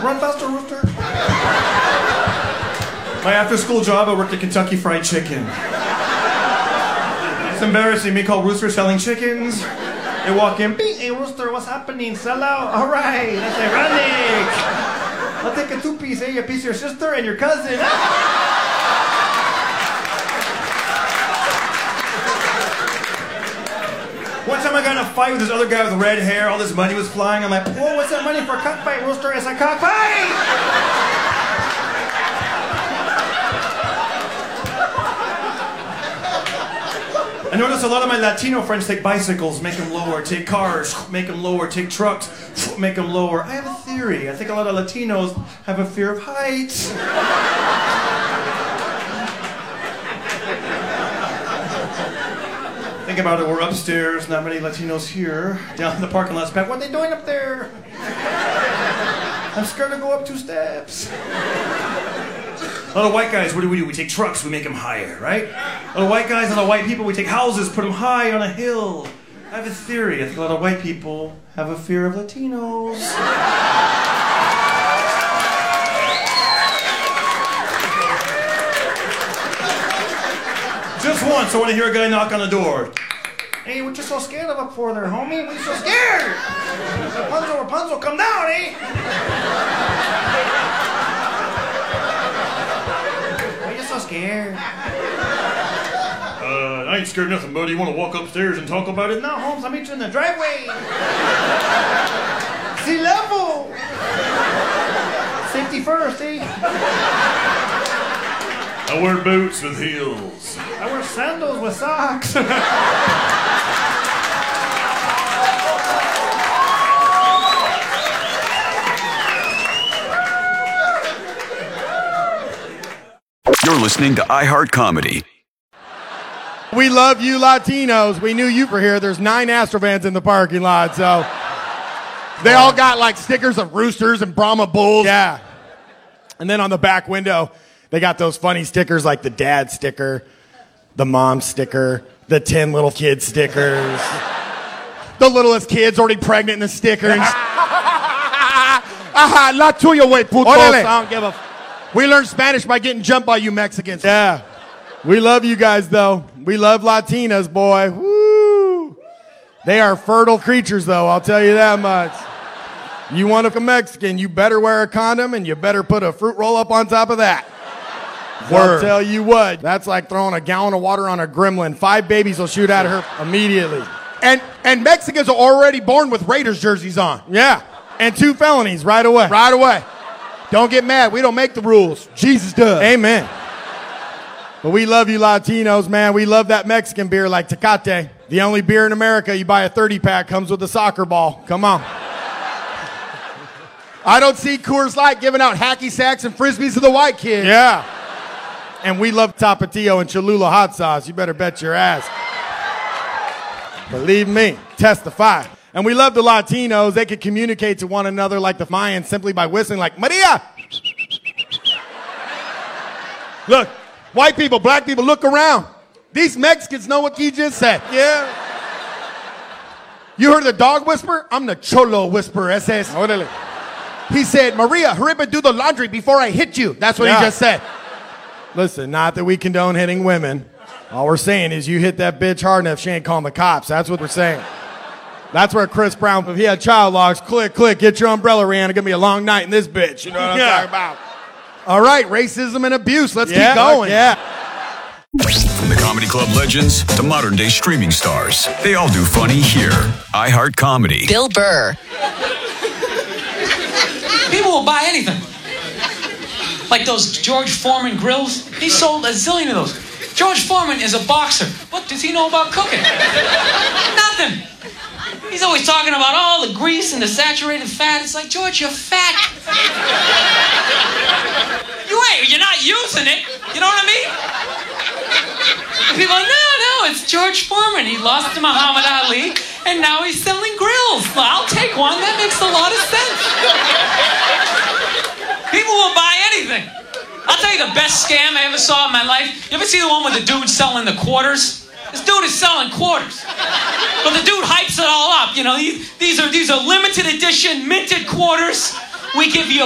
Run faster, rooster. My after-school job, I worked at Kentucky Fried Chicken. It's embarrassing, me called Rooster selling chickens. They walk in, bing, hey Rooster, what's happening? Sell out? All right. I say, Nick. I'll take a 2-piece, a piece of your sister and your cousin. One time I got in a fight with this other guy with red hair, all this money was flying. I'm like, whoa, what's that money for a cockfight, Rooster? It's a cockfight! I noticed a lot of my Latino friends take bicycles, make them lower, take cars, make them lower, take trucks, make them lower. I have a theory. I think a lot of Latinos have a fear of heights. Think about it, we're upstairs, not many Latinos here. Down in the parking lot's back, what are they doing up there? I'm scared to go up 2 steps. A lot of white guys, what do? We take trucks, we make them higher, right? A lot of white guys, a lot of white people, we take houses, put them high on a hill. I have a theory, I think a lot of white people have a fear of Latinos. Just once, I want to hear a guy knock on the door. Hey, what you so scared of up for there, homie? What you so scared? Rapunzel, come down, eh? Why you so scared? I ain't scared of nothing, buddy. You want to walk upstairs and talk about it? No, Holmes, I'll meet you in the driveway. Sea level. Safety first, eh? I wear boots with heels. I wear sandals with socks. You're listening to iHeart Comedy. We love you Latinos. We knew you were here. There's 9 Astrovans in the parking lot, so they all got like stickers of roosters and Brahma bulls. Yeah. And then on the back window, they got those funny stickers like the dad sticker, the mom sticker, the 10 little kid stickers, the littlest kid's already pregnant in the sticker. Aha, la tuya, wey, putos. I don't give a We learned Spanish by getting jumped by you Mexicans. Yeah. We love you guys, though. We love Latinas, boy. Woo! They are fertile creatures, though, I'll tell you that much. You want a Mexican, you better wear a condom, and you better put a fruit roll up on top of that. I'll tell you what, that's like throwing a gallon of water on a gremlin. 5 babies will shoot at her immediately. And Mexicans are already born with Raiders jerseys on. Yeah. And 2 felonies right away. Right away. Don't get mad. We don't make the rules. Jesus does. Amen. But we love you Latinos, man. We love that Mexican beer like Tecate. The only beer in America you buy a 30-pack comes with a soccer ball. Come on. I don't see Coors Light giving out hacky sacks and Frisbees to the white kids. Yeah. And we love Tapatio and Cholula hot sauce. You better bet your ass. Believe me. Testify. And we love the Latinos. They can communicate to one another like the Mayans simply by whistling like, Maria! Look, white people, black people, look around. These Mexicans know what you just said. Yeah. You heard the dog whisper? I'm the Cholo whisperer. Ese es. Orale. He said, Maria, hurry up and do the laundry before I hit you. That's what he just said. Listen, not that we condone hitting women. All we're saying is you hit that bitch hard enough, she ain't calling the cops. That's what we're saying. That's where Chris Brown, if he had child logs, click, get your umbrella, Rihanna. Gonna be a long night in this bitch. You know what I'm talking about? All right, racism and abuse. Let's keep going. Yeah. From the comedy club legends to modern day streaming stars, they all do funny here. iHeart Comedy. Bill Burr. People will buy anything. Like those George Foreman grills. He sold a zillion of those. George Foreman is a boxer. What does he know about cooking? Nothing. He's always talking about all the grease and the saturated fat. It's like, George, you're fat. You're not using it. You know what I mean? And people are like, no, it's George Foreman. He lost to Muhammad Ali, and now he's selling grills. Well, I'll take one. That makes a lot of sense. People will buy anything. I'll tell you the best scam I ever saw in my life. You ever see the one with the dude selling the quarters? This dude is selling quarters. But the dude hypes it all up. You know, these are limited edition, minted quarters. We give you